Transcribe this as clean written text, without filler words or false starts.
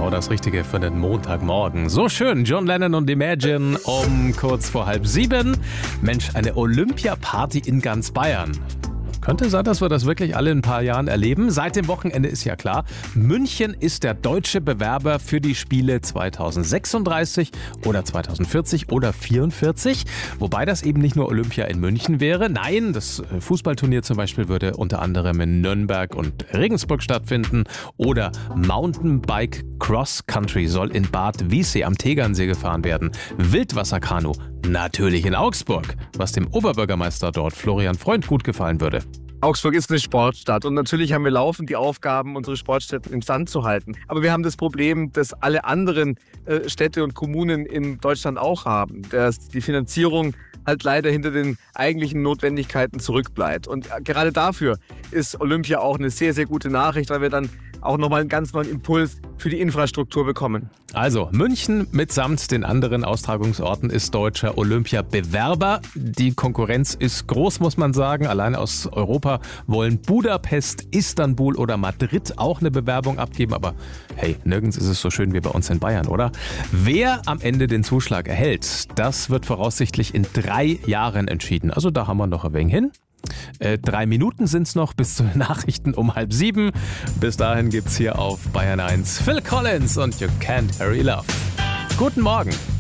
genau das Richtige für den Montagmorgen. So schön, John Lennon und Imagine um kurz vor 6:30. Mensch, eine Olympiaparty in ganz Bayern. Könnte sein, dass wir das wirklich alle in ein paar Jahren erleben. Seit dem Wochenende ist ja klar, München ist der deutsche Bewerber für die Spiele 2036 oder 2040 oder 44. Wobei das eben nicht nur Olympia in München wäre. Nein, das Fußballturnier zum Beispiel würde unter anderem in Nürnberg und Regensburg stattfinden. Oder Mountainbike Cross Country soll in Bad Wiessee am Tegernsee gefahren werden. Wildwasserkanu natürlich in Augsburg, was dem Oberbürgermeister dort Florian Freund gut gefallen würde. Augsburg ist eine Sportstadt und natürlich haben wir laufend die Aufgaben, unsere Sportstätten instand zu halten. Aber wir haben das Problem, das alle anderen Städte und Kommunen in Deutschland auch haben, dass die Finanzierung halt leider hinter den eigentlichen Notwendigkeiten zurückbleibt. Und gerade dafür ist Olympia auch eine sehr, sehr gute Nachricht, weil wir dann auch nochmal einen ganz neuen Impuls für die Infrastruktur bekommen. Also München mitsamt den anderen Austragungsorten ist deutscher Olympiabewerber. Die Konkurrenz ist groß, muss man sagen. Allein aus Europa wollen Budapest, Istanbul oder Madrid auch eine Bewerbung abgeben. Aber hey, nirgends ist es so schön wie bei uns in Bayern, oder? Wer am Ende den Zuschlag erhält, das wird voraussichtlich in 3 Jahren entschieden. Also da haben wir noch ein wenig hin. 3 Minuten sind es noch bis zu den Nachrichten um 6:30. Bis dahin gibt's hier auf Bayern 1 Phil Collins und You Can't Hurry Love. Guten Morgen.